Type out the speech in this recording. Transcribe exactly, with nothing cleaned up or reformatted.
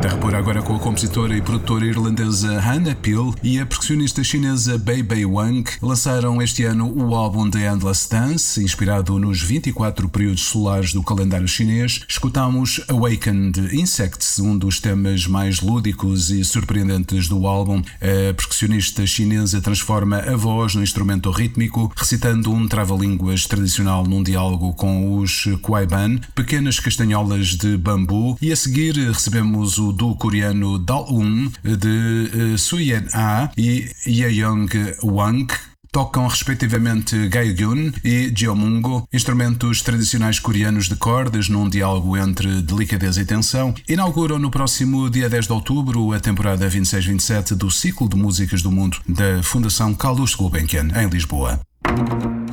Terra Pura agora com a compositora e produtora irlandesa Hannah Peel e a percussionista chinesa Bei Bei Wang lançaram este ano o álbum The Endless Dance, inspirado nos vinte e quatro períodos solares do calendário chinês. Escutamos Awakened Insects, um dos temas mais lúdicos e surpreendentes do álbum. A percussionista chinesa transforma a voz no instrumento rítmico, recitando um trava-línguas tradicional num diálogo com os Kwaiban, pequenas castanholas de bambu, e a seguir recebemos o do coreano Dal-un de Suyen-ah e Yeong Wang. Tocam respectivamente Gaegun e Jeomungo, instrumentos tradicionais coreanos de cordas num diálogo entre delicadeza e tensão. Inauguram no próximo dia dez de outubro a temporada vinte e seis vinte e sete do ciclo de músicas do mundo da Fundação Carlos Gulbenkian, em Lisboa.